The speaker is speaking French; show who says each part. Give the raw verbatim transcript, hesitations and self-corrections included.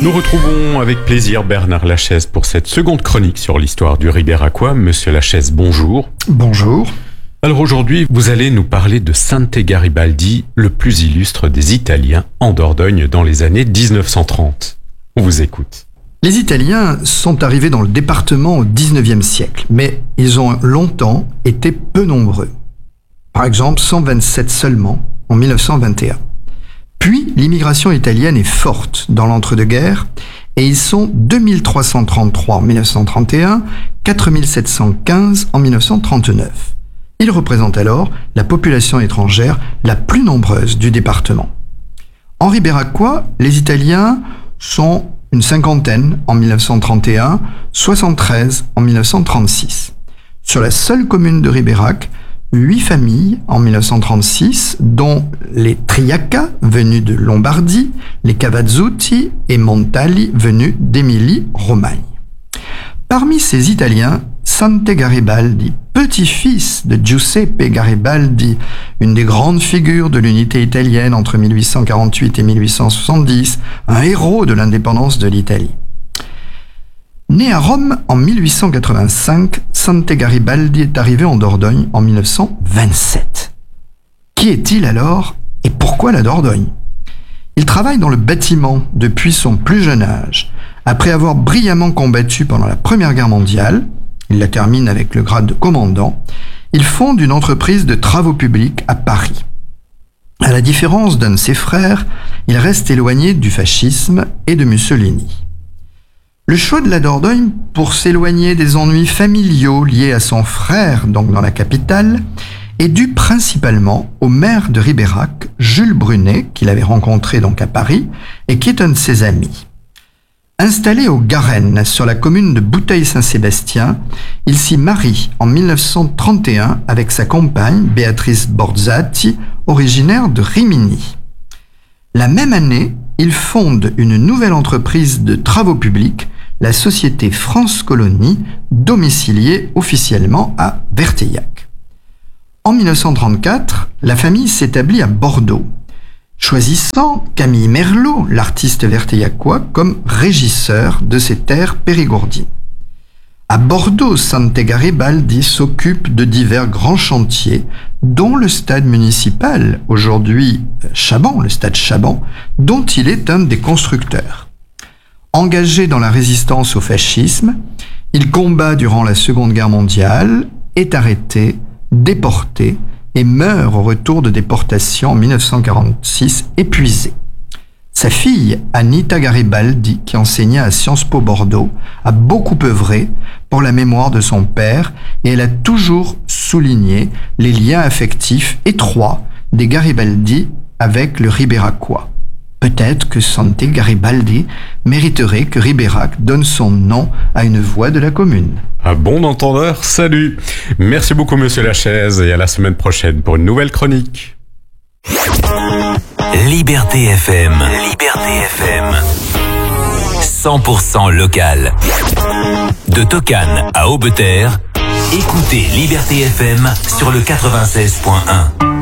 Speaker 1: Nous retrouvons avec plaisir Bernard Lachaise pour cette seconde chronique sur l'histoire du Ribéracois. Monsieur Lachaise, bonjour.
Speaker 2: Bonjour.
Speaker 1: Alors aujourd'hui, vous allez nous parler de Sante Garibaldi, le plus illustre des Italiens en Dordogne dans les années dix-neuf cent trente. On vous écoute.
Speaker 2: Les Italiens sont arrivés dans le département au dix-neuvième siècle, mais ils ont longtemps été peu nombreux. Par exemple, cent vingt-sept seulement en mille neuf cent vingt et un. Puis, l'immigration italienne est forte dans l'entre-deux-guerres et ils sont deux mille trois cent trente-trois en mille neuf cent trente et un, quatre mille sept cent quinze en mille neuf cent trente-neuf. Ils représentent alors la population étrangère la plus nombreuse du département. En Ribéracois, les Italiens sont une cinquantaine en mille neuf cent trente et un, soixante-treize en mille neuf cent trente-six. Sur la seule commune de Ribérac, huit familles en mille neuf cent trente-six, dont les Triacca, venus de Lombardie, les Cavazzuti et Montali, venus d'Émilie-Romagne. Parmi ces Italiens, Sante Garibaldi, petit-fils de Giuseppe Garibaldi, une des grandes figures de l'unité italienne entre mille huit cent quarante-huit et mille huit cent soixante-dix, un héros de l'indépendance de l'Italie. Né à Rome en mille huit cent quatre-vingt-cinq, Sante Garibaldi est arrivé en Dordogne en mille neuf cent vingt-sept. Qui est-il alors et pourquoi la Dordogne ? Il travaille dans le bâtiment depuis son plus jeune âge. Après avoir brillamment combattu pendant la Première Guerre mondiale, il la termine avec le grade de commandant, il fonde une entreprise de travaux publics à Paris. À la différence d'un de ses frères, il reste éloigné du fascisme et de Mussolini. Le choix de la Dordogne pour s'éloigner des ennuis familiaux liés à son frère, donc dans la capitale, est dû principalement au maire de Ribérac, Jules Brunet, qu'il avait rencontré donc à Paris et qui est un de ses amis. Installé au Garennes, sur la commune de Bouteille-Saint-Sébastien, il s'y marie en mille neuf cent trente et un avec sa compagne, Béatrice Borzati, originaire de Rimini. La même année, il fonde une nouvelle entreprise de travaux publics, la société France Colonie, domiciliée officiellement à Verteillac. En mille neuf cent trente-quatre, la famille s'établit à Bordeaux, choisissant Camille Merlot, l'artiste verteillacois, comme régisseur de ses terres périgourdines. À Bordeaux, Sante Garibaldi s'occupe de divers grands chantiers, dont le stade municipal, aujourd'hui Chaban, le stade Chaban, dont il est un des constructeurs. Engagé dans la résistance au fascisme, il combat durant la Seconde Guerre mondiale, est arrêté, déporté et meurt au retour de déportation en mille neuf cent quarante-six, épuisé. Sa fille, Anita Garibaldi, qui enseignait à Sciences Po Bordeaux, a beaucoup œuvré pour la mémoire de son père et elle a toujours souligné les liens affectifs étroits des Garibaldi avec le Ribéracois. Peut-être que Sante Garibaldi mériterait que Ribérac donne son nom à une voie de la commune.
Speaker 1: Un bon entendeur, salut. Merci beaucoup Monsieur Lachaise et à la semaine prochaine pour une nouvelle chronique.
Speaker 3: Liberté F M. Liberté F M. cent pour cent local. De Tocane à Aubeterre, écoutez Liberté F M sur le quatre-vingt-seize point un.